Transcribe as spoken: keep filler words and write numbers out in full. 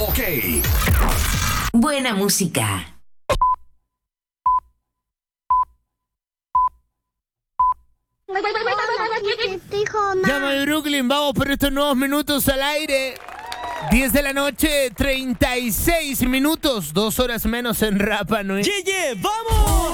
Ok. Buena música. Llama de Brooklyn, vamos por estos nuevos minutos al aire. diez de la noche, treinta y seis minutos, dos horas menos en Rapa Nui. ¡Ye, ye! ¡Vamos!